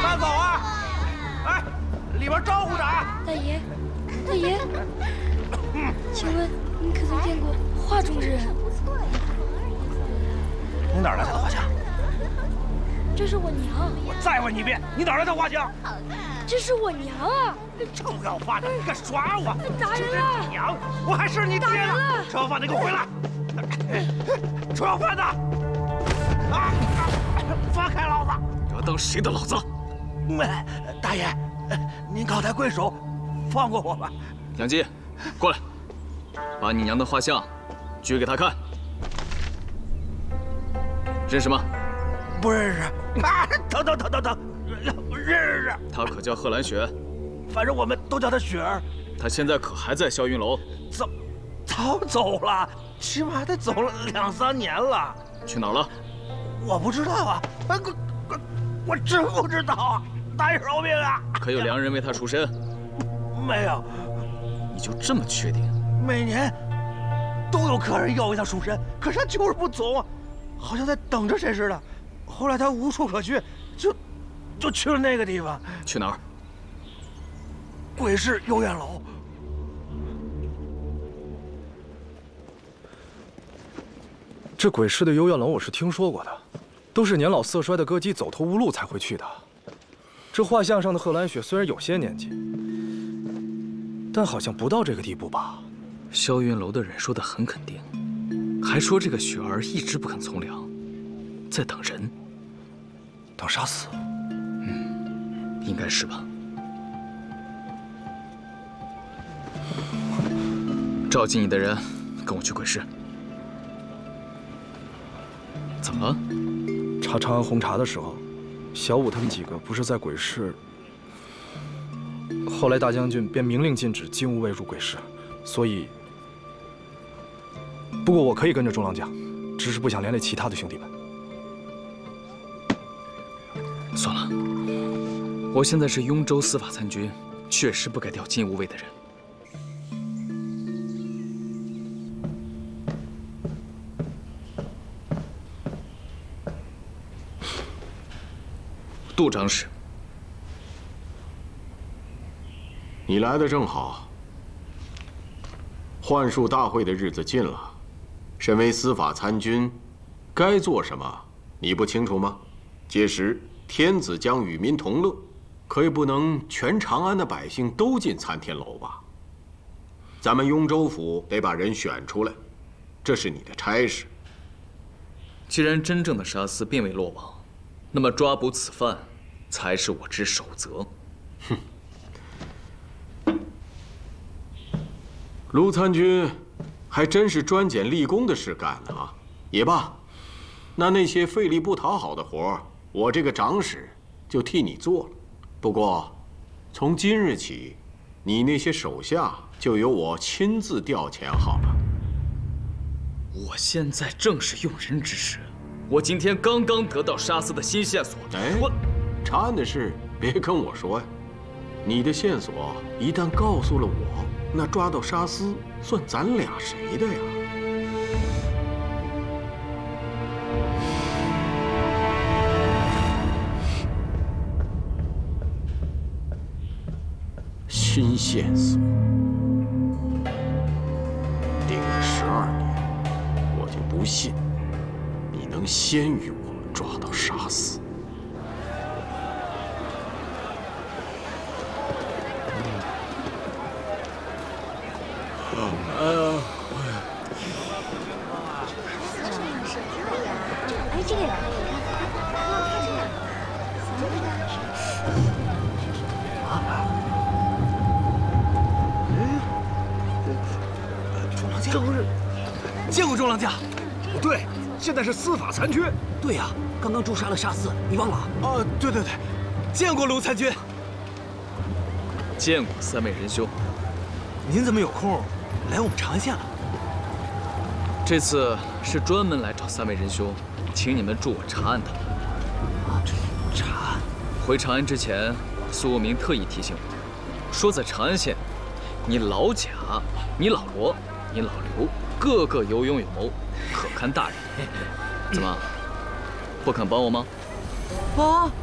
慢走啊！哎，里边招呼着啊！ 大爷，大爷，请问您可曾见过画中之人？ 你哪儿来的画像？ 这是我娘。 我再问你一遍，你哪儿来的画像？ 这是我娘啊！ 臭要饭的，你敢耍我！ 打人了！ 这是你娘，我还是你爹呢！臭要饭的，给我回来！臭要饭的！啊！放开老子！ 你要当谁的老子？ 大爷，您高抬贵手，放过我吧。 杨基，过来，把你娘的画像举给他看。认识吗？ 不认识。啊！等，认识。 她可叫贺兰雪， 反正我们都叫她雪儿。 她现在可还在霄云楼？ 早走了，起码得走了2、3年了。 去哪儿了？ 我不知道啊，我真不知道啊！大爷饶命啊！ 可有良人为她赎身？ 没有。 你就这么确定？ 每年都有客人要为他赎身，可是他就是不走啊，好像在等着谁似的。后来他无处可去，就去了那个地方。 去哪儿？ 鬼市幽怨楼。 这鬼市的幽怨楼我是听说过的，都是年老色衰的歌姬走投无路才会去的。这画像上的贺兰雪虽然有些年纪，但好像不到这个地步吧？ 霄云楼的人说得很肯定，还说这个雪儿一直不肯从良，在等人， 等杀死。 应该是吧。召集你的人，跟我去鬼市。怎么了？ 查长安红茶的时候，小五他们几个不是在鬼市？后来大将军便明令禁止金吾卫入鬼市，所以……不过我可以跟着中郎将，只是不想连累其他的兄弟们。 算了，我现在是雍州司法参军，确实不该调金吾卫的人。杜长史， 你来的正好。幻术大会的日子近了，身为司法参军，该做什么你不清楚吗？届时天子将与民同乐，可以不能全长安的百姓都进参天楼吧？咱们雍州府得把人选出来，这是你的差事。 既然真正的杀司并未落网，那么抓捕此犯才是我之首责。 哼，卢参军还真是专捡立功的事干呢啊！也罢，那些费力不讨好的活儿，我这个长史就替你做了。不过，从今日起，你那些手下就由我亲自调遣好了。 我现在正是用人之时，我今天刚刚得到杀司的新线索。我查案的事别跟我说呀，你的线索一旦告诉了我，那抓到杀司算咱俩谁的呀？新线索，定了12年，我就不信你能先于我抓到杀司。 哎，这个， 中郎将，这不是见过中郎将？不对，现在是司法参军。对呀，刚刚诛杀了杀司，你忘了？哦，对，见过卢参军。 见过3位仁兄。 您怎么有空来我们长安县了？ 这次是专门来找3位仁兄，请你们助我查案的。 啊，查案？ 回长安之前，苏无名特意提醒我，说在长安县，你老贾、你老罗、你老刘，个个有勇有谋，可堪大任。怎么，不肯帮我吗？ 啊！